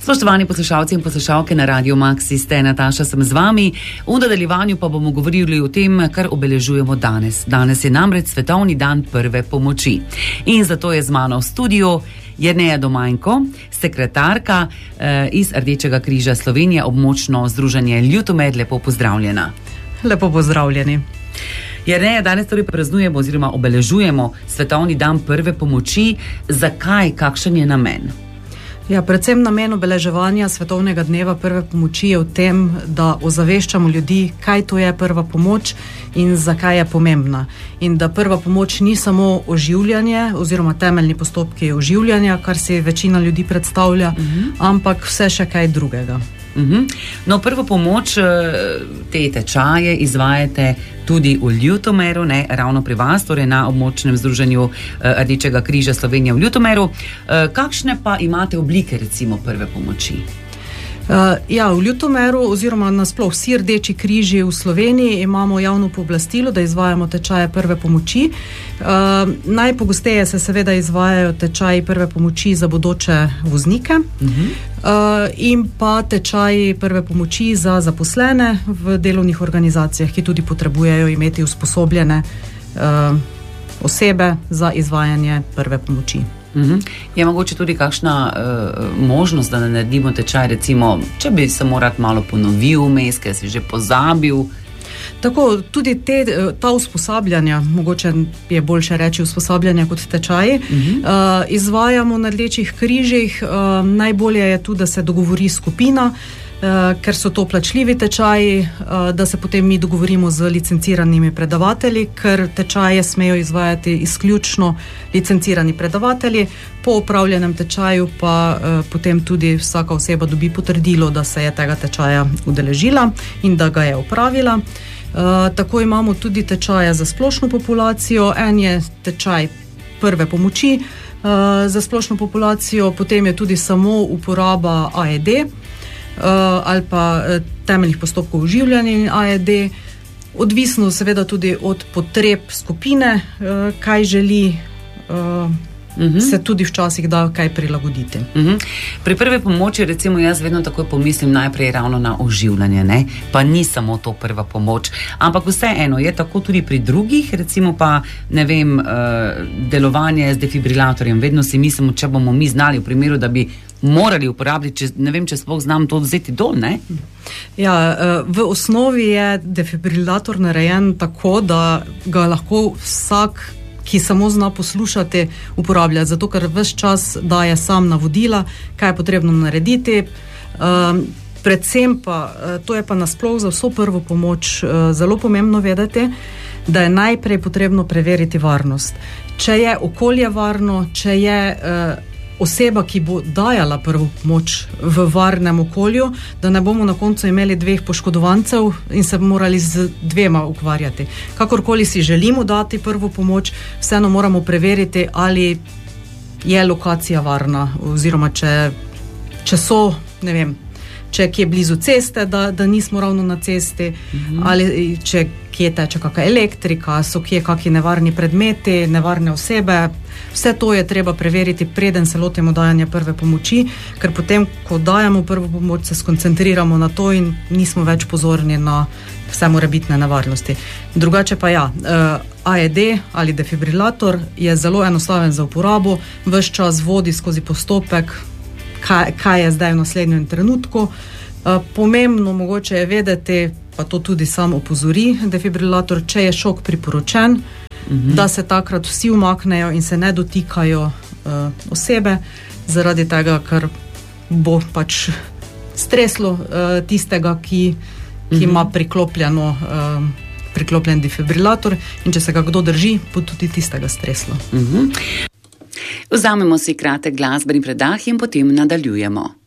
Spoštovani poslušalci in poslušalke na Radio Maxi, ste Nataša, sem z vami. V nadaljevanju pa bomo govorili o tem, kar obeležujemo danes. Danes je namreč Svetovni dan prve pomoči. In zato je z mano v studiu Jerneja Domajnko, sekretarka iz Rdečega križa Slovenije, območno združenje Ljutomer. Lepo pozdravljena. Lepo pozdravljeni. Jerneja, danes torej praznujemo oziroma obeležujemo Svetovni dan prve pomoči. Zakaj? Kakšen je namen? Ja, predvsem namen obeleževanja Svetovnega dneva prve pomoči je v tem, da ozaveščamo ljudi, kaj to je prva pomoč in zakaj je pomembna. In da prva pomoč ni samo oživljanje oziroma temeljni postopki oživljanja, kar si večina ljudi predstavlja, ampak vse še kaj drugega. No, prvo pomoč, te tečaje izvajate tudi v Ljutomeru, ne, ravno pri vas, torej na območnem združenju Rdečega križa Slovenije v Ljutomeru. Kakšne pa imate oblike, recimo, prve pomoči? Ja, v Ljutomeru oziroma nasploh vsi Rdeči križi v Sloveniji imamo javno pooblastilo, da izvajamo tečaje prve pomoči. Najpogosteje se seveda izvajajo tečaji prve pomoči za bodoče voznike in pa tečaji prve pomoči za zaposlene v delovnih organizacijah, ki tudi potrebujejo imeti usposobljene osebe za izvajanje prve pomoči. Je mogoče tudi kakšna možnost, da ne naredimo tečaj, recimo, če bi se morat malo ponovil vmes, ker si že pozabil? Tako, tudi ta usposabljanja, mogoče je boljše reči usposabljanja kot tečaji, izvajamo na Rdečih križih. Najbolje je tu, da se dogovori skupina, ker so to plačljivi tečaji, da se potem mi dogovorimo z licenciranimi predavatelji, ker tečaje smejo izvajati izključno licencirani predavatelji. Po opravljenem tečaju pa potem tudi vsaka oseba dobi potrdilo, da se je tega tečaja udeležila in da ga je opravila. Tako imamo tudi tečaje za splošno populacijo. En je tečaj prve pomoči za splošno populacijo, potem je tudi samo uporaba AED, ali pa temeljnih postopkov oživljanja in AED, odvisno seveda tudi od potreb skupine, kaj želi, se tudi včasih da kaj prilagoditi. Pri prve pomoči, recimo, jaz vedno takoj pomislim najprej ravno na oživljanje, ne? Pa ni samo to prva pomoč, ampak vseeno je tako tudi pri drugih, recimo pa, ne vem, delovanje z defibrilatorjem. Vedno si mislimo, če bomo mi znali v primeru, da bi morali uporabiti, ne vem, če sploh znam to vzeti dol, ne? Ja, v osnovi je defibrilator narejen tako, da ga lahko vsak, ki samo zna poslušati, uporablja, zato ker ves čas daje sam navodila, kaj je potrebno narediti. Predvsem pa, to je pa nasploh za vso prvo pomoč zelo pomembno vedeti, da je najprej potrebno preveriti varnost. Če je okolje varno, če je oseba, ki bo dajala prvo pomoč v varnem okolju, da ne bomo na koncu imeli 2 poškodovancev in se morali z 2 ukvarjati. Kakorkoli si želimo dati prvo pomoč, vseeno moramo preveriti, ali je lokacija varna, oziroma če so, ne vem, če je kje blizu ceste, da nismo ravno na cesti, ali če kje teče kakšna elektrika, so kje kakšni nevarni predmeti, nevarne osebe. Vse to je treba preveriti, preden se lotimo dajanja prve pomoči, ker potem, ko dajamo prvo pomoč, se skoncentriramo na to in nismo več pozorni na vse morebitne nevarnosti. Drugače pa ja, AED ali defibrilator je zelo enostaven za uporabo, ves čas vodi skozi postopek, kaj je zdaj v naslednjem trenutku. Pomembno mogoče je vedeti, pa to tudi sam opozori defibrilator, če je šok priporočen, da se takrat vsi umaknejo in se ne dotikajo osebe, zaradi tega, ker bo pač streslo tistega, ki ima priklopljen defibrilator, in če se ga kdo drži, bo tudi tistega streslo. Vzamemo si kratek glasbeni predah in potem nadaljujemo.